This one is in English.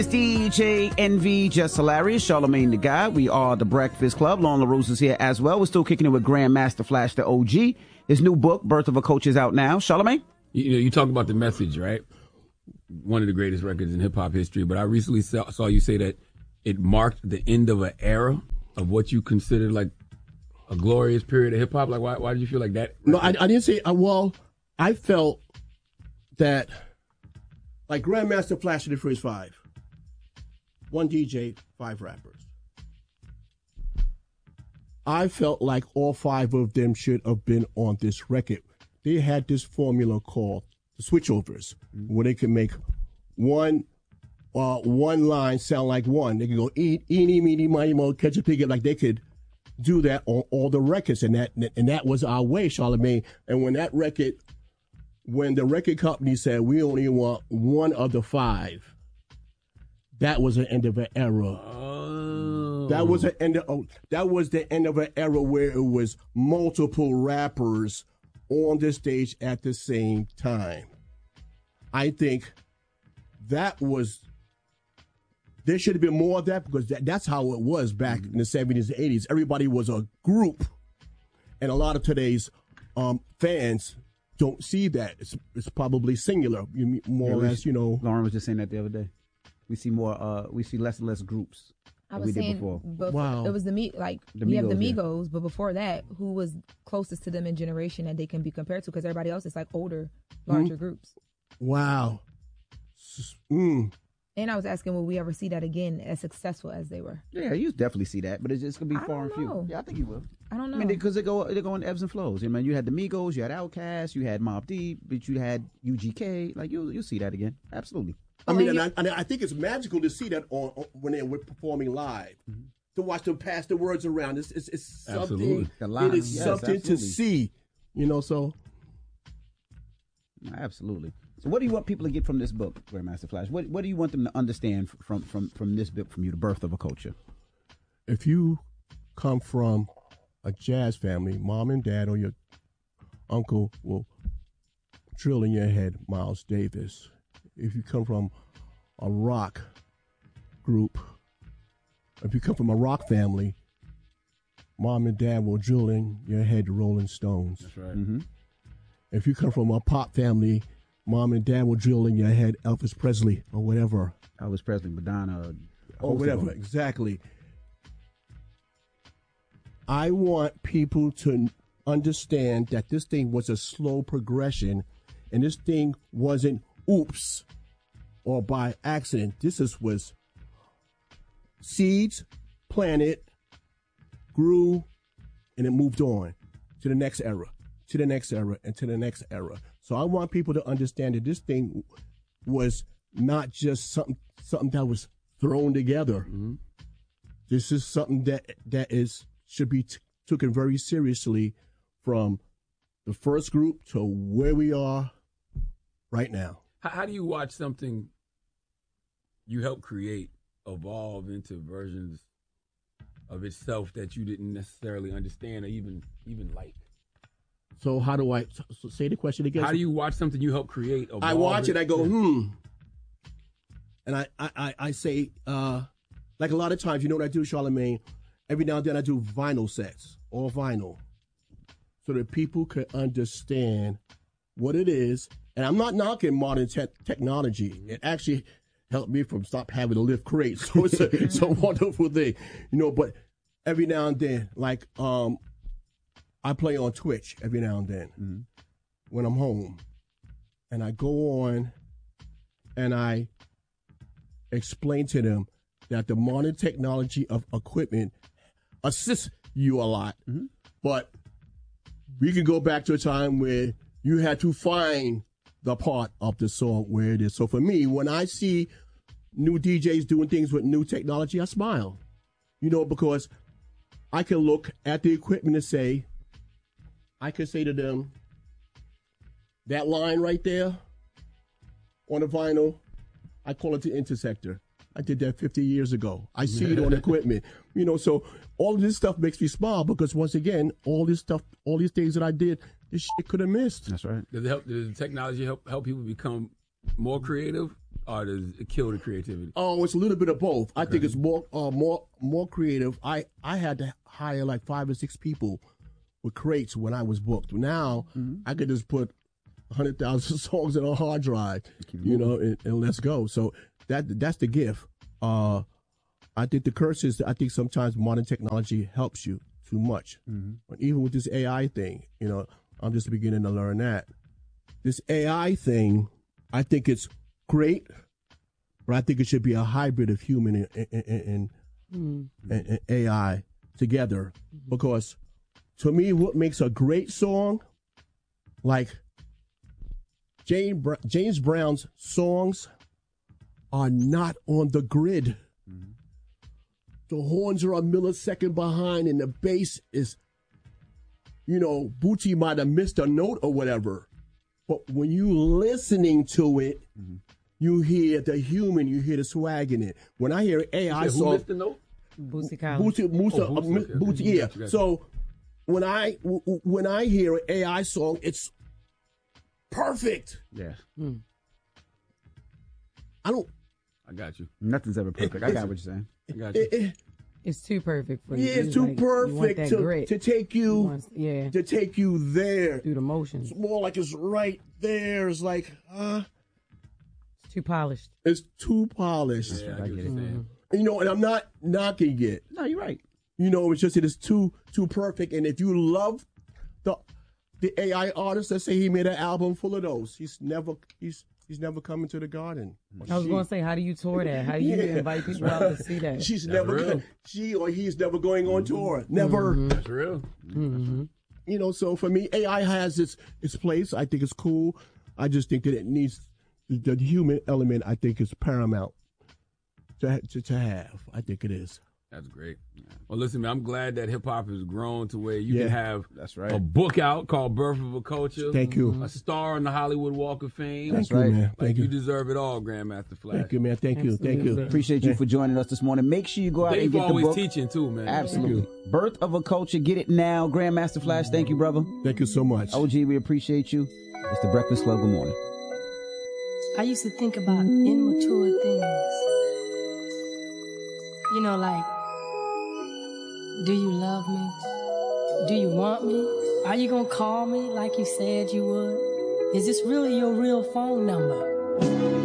It's DJ Envy, Just Hilarious, Charlamagne the Guy. We are the Breakfast Club. Lon LaRose is here as well. We're still kicking it with Grandmaster Flash, the OG. His new book, Birth of a Coach, is out now. Charlamagne? You talk about The Message, right? One of the greatest records in hip-hop history. But I recently saw you say that it marked the end of an era of what you considered like a glorious period of hip-hop. Like, why did you feel like that? No, I didn't say, well, I felt that, like Grandmaster Flash and the Furious 5. One DJ, 5 rappers. I felt like all 5 of them should have been on this record. They had this formula called the switchovers, where they could make one line sound like one. They could go eeny, meeny, miny, mo, catch a pig. Like they could do that on all the records, and that was our way, Charlamagne. And when the record company said we only want one of the 5. That was the end of an era. Oh. That was the end of an era where it was multiple rappers on the stage at the same time. I think there should have been more of that, because that's how it was back in the 70s and 80s. Everybody was a group, and a lot of today's fans don't see that. It's probably singular, more or less. Lauren was just saying that the other day. We see more. We see less and less groups. I was saying, wow. It was we have the Migos, but before that, who was closest to them in generation that they can be compared to? Because everybody else is like older, larger groups. Wow. And I was asking, will we ever see that again, as successful as they were? Yeah, you definitely see that, but it's just gonna be far and few. Yeah, I think you will. I don't know. I mean, because they go in ebbs and flows. I mean, you had the Migos, you had Outkast, you had Mobb Deep, but you had UGK. Like you'll see that again. Absolutely. I mean, and I think it's magical to see that when they're performing live, to watch them pass the words around. It's something. It is something to see, So absolutely. So, what do you want people to get from this book, Grandmaster Flash? What do you want them to understand from this book, from you, The Birth of a Culture? If you come from a jazz family, mom and dad or your uncle will drill in your head Miles Davis. If you come from a rock group, if you come from a rock family, mom and dad will drill in your head Rolling Stones. That's right. Mm-hmm. If you come from a pop family, mom and dad will drill in your head Elvis Presley or whatever. Elvis Presley, Madonna. Or whatever, exactly. I want people to understand that this thing was a slow progression, and this thing wasn't oops or by accident. This was seeds planted, grew, and it moved on to the next era, to the next era, and to the next era. So I want people to understand that this thing was not just something that was thrown together. Mm-hmm. This is something that should be taken very seriously, from the first group to where we are right now. How do you watch something you helped create evolve into versions of itself that you didn't necessarily understand or even like? So how do I say the question again? How do you watch something you helped create evolve? I watch it, I go, And I say, like a lot of times, you know what I do, Charlamagne? Every now and then I do vinyl sets, all vinyl, so that people can understand what it is. And I'm not knocking modern technology. It actually helped me from stop having to lift crates. So it's a wonderful thing, but every now and then, like I play on Twitch every now and then when I'm home. And I go on and I explain to them that the modern technology of equipment assists you a lot. Mm-hmm. But we can go back to a time where you had to find the part of the song where it is. So for me, when I see new DJs doing things with new technology, I smile. Because I can look at the equipment and say, I can say to them, that line right there on the vinyl, I call it the intersector. I did that 50 years ago. I see it on equipment. So all of this stuff makes me smile, because once again, all this stuff, all these things that I did, this shit could have missed. That's right. Does the technology help people become more creative or does it kill the creativity? Oh, it's a little bit of both. I think it's more creative. I had to hire like 5 or 6 people with crates when I was booked. Now I could just put 100,000 songs in a hard drive, and let's go. So that's the gift. I think the curse is I think sometimes modern technology helps you too much. But even with this AI thing, I'm just beginning to learn that. This AI thing, I think it's great, but I think it should be a hybrid of human and AI together. Because to me, what makes a great song, like James Brown's songs are not on the grid. The horns are a millisecond behind and the bass is, Bootsy might have missed a note or whatever. But when you listening to it, you hear the human, you hear the swag in it. When I hear AI song, who missed the note? Bootsy Collins. Bootsy, yeah. Gotcha. So when I hear an AI song, it's perfect. Yeah. I got you. Nothing's ever perfect. I got what you're saying. I got you. It's too perfect for you. Yeah, it's too perfect to take you to take you there through the motions. It's more like it's right there. It's like it's too polished. It's too polished. Yeah, I get what you're saying. And I'm not knocking it. No, you're right. It's just it is too perfect. And if you love the AI artist, let's say he made an album full of those, he's never coming to the garden. I was going to say, how do you tour that? How do you invite people out to see that? She's never she or he's never going on tour. Never. That's real. So for me, AI has its place. I think it's cool. I just think that it needs the human element. I think is paramount to have. I think it is. That's great. Well, listen, man, I'm glad that hip hop has grown to where you can have right. a book out called Birth of a Culture. Thank you. A star on the Hollywood Walk of Fame. That's right, man. Thank you. You deserve it all, Grandmaster Flash. Thank you, man. Thank you. Appreciate you for joining us this morning. Make sure you go out and get the book. Thank you for always teaching, too, man. Absolutely. Birth of a Culture. Get it now. Grandmaster Flash, thank you, brother. Thank you so much. OG, we appreciate you. It's the Breakfast Club. Good morning. I used to think about immature things. Like, do you love me? Do you want me? Are you gonna call me like you said you would? Is this really your real phone number?